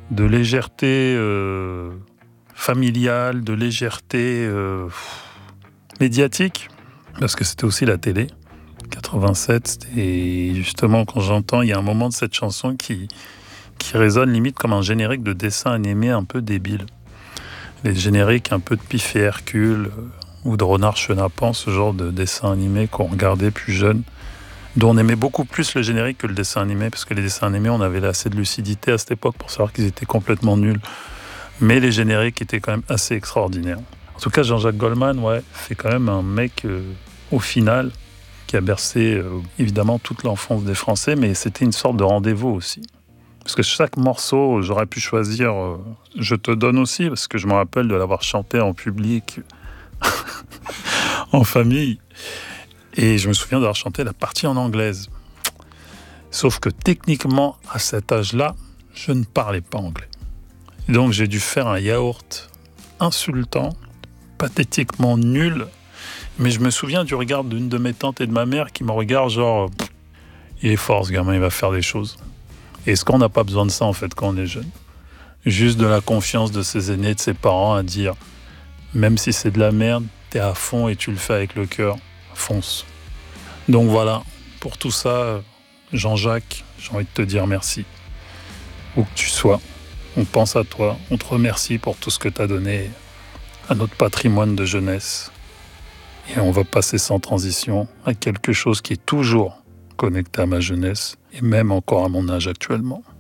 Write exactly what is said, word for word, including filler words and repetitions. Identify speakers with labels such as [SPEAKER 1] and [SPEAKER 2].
[SPEAKER 1] de légèreté euh, familiale, de légèreté euh, médiatique, parce que c'était aussi la télé. quatre-vingt-sept, et justement quand j'entends, il y a un moment de cette chanson qui, qui résonne limite comme un générique de dessin animé un peu débile. Les génériques un peu de Pif et Hercule euh, ou de Renard Chenapan, ce genre de dessin animé qu'on regardait plus jeune, dont on aimait beaucoup plus le générique que le dessin animé, parce que les dessins animés, on avait assez de lucidité à cette époque pour savoir qu'ils étaient complètement nuls. Mais les génériques étaient quand même assez extraordinaires. En tout cas, Jean-Jacques Goldman, ouais, c'est quand même un mec, euh, au final, qui a bercé euh, évidemment toute l'enfance des Français, mais c'était une sorte de rendez-vous aussi. Parce que chaque morceau, j'aurais pu choisir euh, Je te donne aussi, parce que je me rappelle de l'avoir chanté en public, en famille. Et je me souviens d'avoir chanté la partie en anglaise. Sauf que techniquement, à cet âge-là, je ne parlais pas anglais. Donc j'ai dû faire un yaourt insultant, pathétiquement nul. Mais je me souviens du regard d'une de mes tantes et de ma mère qui me regardent genre « Il est fort ce gamin, il va faire des choses ». Et est-ce qu'on n'a pas besoin de ça en fait quand on est jeune ? Juste de la confiance de ses aînés, de ses parents à dire « Même si c'est de la merde, t'es à fond et tu le fais avec le cœur, fonce ». Donc voilà, pour tout ça, Jean-Jacques, j'ai envie de te dire merci. Où que tu sois, on pense à toi, on te remercie pour tout ce que tu as donné à notre patrimoine de jeunesse. Et on va passer sans transition à quelque chose qui est toujours connecté à ma jeunesse et même encore à mon âge actuellement.